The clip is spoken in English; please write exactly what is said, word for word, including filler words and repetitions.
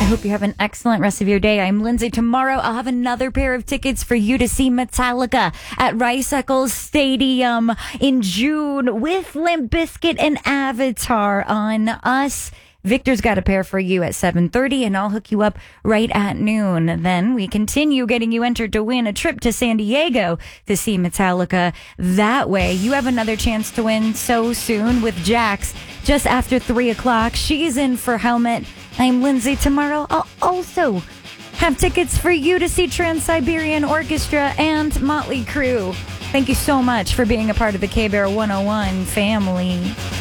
I hope you have an excellent rest of your day. I'm Lindsay. Tomorrow, I'll have another pair of tickets for you to see Metallica at Rice Eccles Stadium in June with Limp Bizkit and Avatar on us. Victor's got a pair for you at seven thirty, and I'll hook you up right at noon. Then we continue getting you entered to win a trip to San Diego to see Metallica. That way, you have another chance to win so soon with Jax just after three o'clock. She's in for Helmet. I'm Lindsay. Tomorrow, I'll also have tickets for you to see Trans-Siberian Orchestra and Motley Crue. Thank you so much for being a part of the K-Bear one oh one family.